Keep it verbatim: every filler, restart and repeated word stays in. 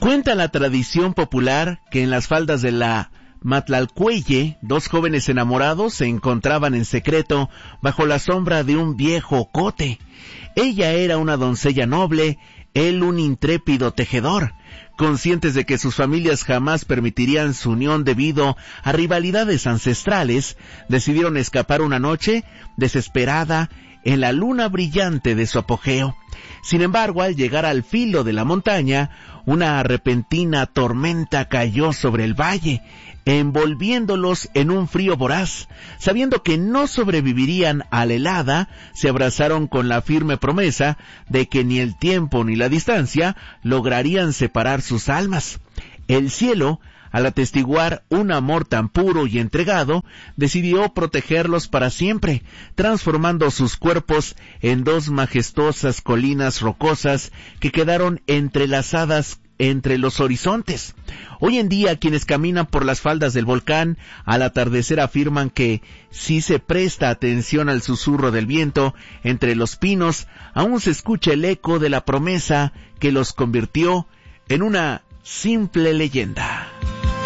Cuenta la tradición popular que en las faldas de la Matlalcueye, dos jóvenes enamorados se encontraban en secreto bajo la sombra de un viejo ocote. Ella era una doncella noble, él un intrépido tejedor. Conscientes de que sus familias jamás permitirían su unión debido a rivalidades ancestrales, decidieron escapar una noche desesperada en la luna brillante de su apogeo. Sin embargo, al llegar al filo de la montaña, una repentina tormenta cayó sobre el valle, envolviéndolos en un frío voraz. Sabiendo que no sobrevivirían a la helada, se abrazaron con la firme promesa de que ni el tiempo ni la distancia lograrían separar sus almas. El cielo, al atestiguar un amor tan puro y entregado, decidió protegerlos para siempre, transformando sus cuerpos en dos majestuosas colinas rocosas que quedaron entrelazadas entre los horizontes. Hoy en día, quienes caminan por las faldas del volcán al atardecer afirman que si se presta atención al susurro del viento entre los pinos, aún se escucha el eco de la promesa que los convirtió en una simple leyenda.